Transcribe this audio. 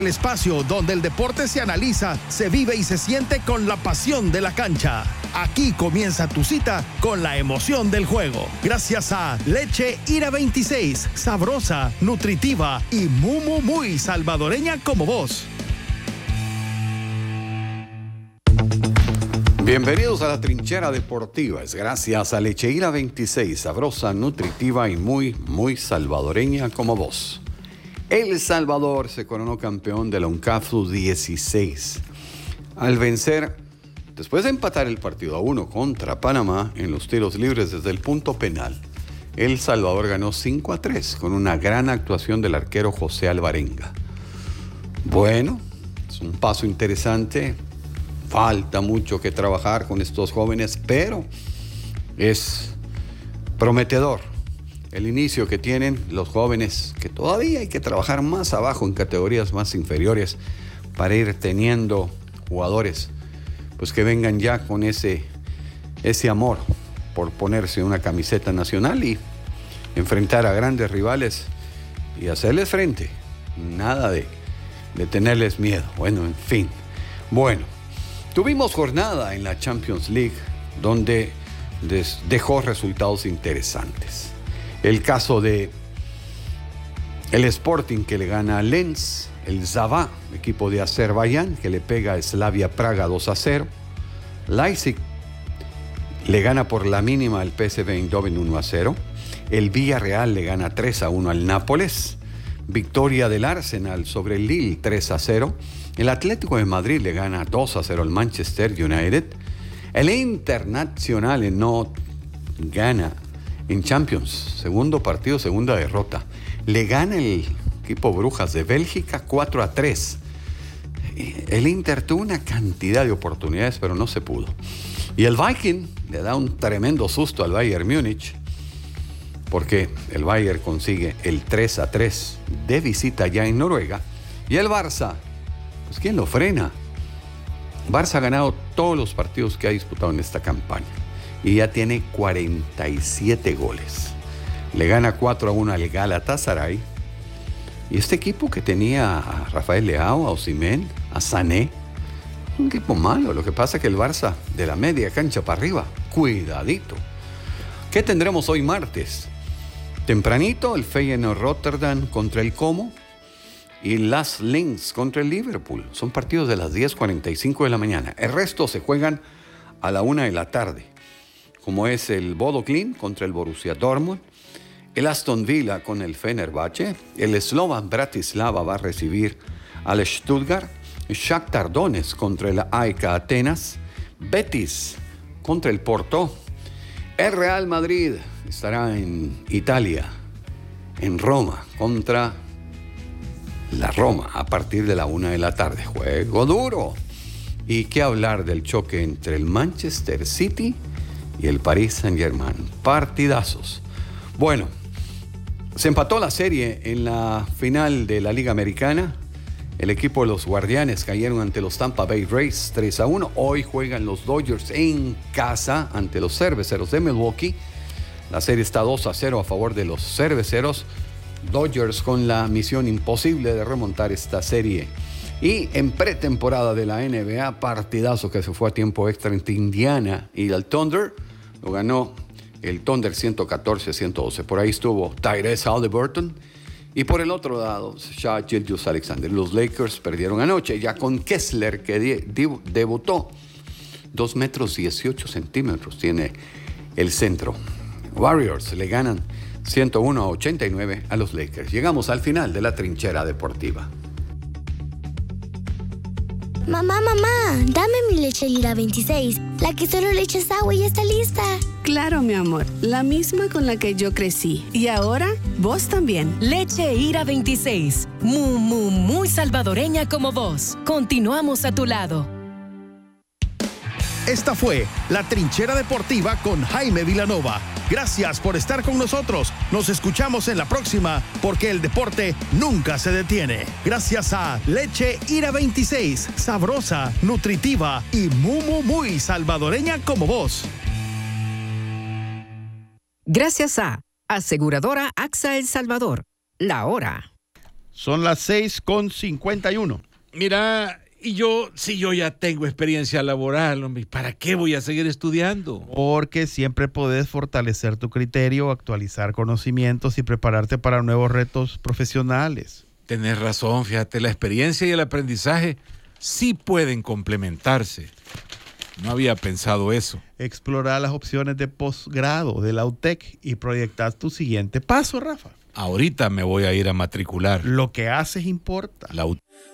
El espacio donde el deporte se analiza, se vive y se siente con la pasión de la cancha. Aquí comienza tu cita con la emoción del juego. Gracias a Leche Ira 26, sabrosa, nutritiva y muy salvadoreña como vos. Bienvenidos a la Trinchera Deportiva. Es gracias a Leche Ira 26, sabrosa, nutritiva y muy salvadoreña como vos. El Salvador se coronó campeón de la UNCAF Sub-16 al vencer, después de empatar el partido 1 contra Panamá en los tiros libres desde el punto penal. El Salvador ganó 5-3 con una gran actuación del arquero José Alvarenga. Bueno, es un paso interesante. Falta mucho que trabajar con estos jóvenes, pero es prometedor el inicio que tienen los jóvenes, que todavía hay que trabajar más abajo en categorías más inferiores para ir teniendo jugadores pues que vengan ya con ese amor por ponerse una camiseta nacional y enfrentar a grandes rivales y hacerles frente. Nada de tenerles miedo. Bueno, en fin. Bueno, tuvimos jornada en la Champions League donde dejó resultados interesantes. El caso de el Sporting que le gana a Lens, el Zavá, equipo de Azerbaiyán, que le pega a Slavia Praga 2-0. Leipzig le gana por la mínima al PSV Eindhoven 1-0. El Villarreal le gana 3-1 al Nápoles. Victoria del Arsenal sobre el Lille 3-0. El Atlético de Madrid le gana 2-0 al Manchester United. El Internacional no gana en Champions, segundo partido, segunda derrota. Le gana el equipo Brujas de Bélgica 4-3. El Inter tuvo una cantidad de oportunidades, pero no se pudo. Y el Viking le da un tremendo susto al Bayern Múnich, porque el Bayern consigue el 3-3 de visita ya en Noruega. Y el Barça, pues ¿quién lo frena? Barça ha ganado todos los partidos que ha disputado en esta campaña y ya tiene 47 goles. Le gana 4-1 al Galatasaray. Y este equipo que tenía a Rafael Leao, a Osimhen, a Sané, un equipo malo. Lo que pasa es que el Barça, de la media cancha para arriba, cuidadito. ¿Qué tendremos hoy martes? Tempranito, el Feyenoord Rotterdam contra el Como y las Linz contra el Liverpool. Son partidos de las 10:45 de la mañana. El resto se juegan a la 1 de la tarde, como es el Bodo Glimt contra el Borussia Dortmund, el Aston Villa con el Fenerbahce, el Slovan Bratislava va a recibir al Stuttgart, Shakhtar Donetsk contra el AEK Atenas, Betis contra el Porto, el Real Madrid estará en Italia, en Roma, contra la Roma a partir de la 1 de la tarde. Juego duro. Y qué hablar del choque entre el Manchester City y el Paris Saint-Germain. Partidazos. Bueno, se empató la serie en la final de la Liga Americana. El equipo de los Guardianes cayeron ante los Tampa Bay Rays 3-1. Hoy juegan los Dodgers en casa ante los Cerveceros de Milwaukee. La serie está 2-0 a favor de los Cerveceros. Dodgers con la misión imposible de remontar esta serie. Y en pretemporada de la NBA, partidazo que se fue a tiempo extra entre Indiana y el Thunder. Lo ganó el Thunder 114-112. Por ahí estuvo Tyrese Haliburton. Y por el otro lado, Shai Gilgeous-Alexander. Los Lakers perdieron anoche ya con Kessler, que debutó. 2 metros 18 centímetros tiene el centro. Warriors le ganan 101-89 a los Lakers. Llegamos al final de la Trinchera Deportiva. Mamá, dame mi Leche Ira 26, la que solo le echas agua y ya está lista. Claro, mi amor, la misma con la que yo crecí. Y ahora, vos también. Leche Ira 26, muy salvadoreña como vos. Continuamos a tu lado. Esta fue la Trinchera Deportiva con Jaime Vilanova. Gracias por estar con nosotros. Nos escuchamos en la próxima, porque el deporte nunca se detiene. Gracias a Leche Ira 26, sabrosa, nutritiva y muy salvadoreña como vos. Gracias a Aseguradora AXA El Salvador. La hora. Son las 6:51. Mira, si yo ya tengo experiencia laboral, hombre, ¿para qué voy a seguir estudiando? Porque siempre podés fortalecer tu criterio, actualizar conocimientos y prepararte para nuevos retos profesionales. Tenés razón, fíjate, la experiencia y el aprendizaje sí pueden complementarse. No había pensado eso. Explora las opciones de posgrado de la UTEC y proyectar tu siguiente paso, Rafa. Ahorita me voy a ir a matricular. Lo que haces importa. La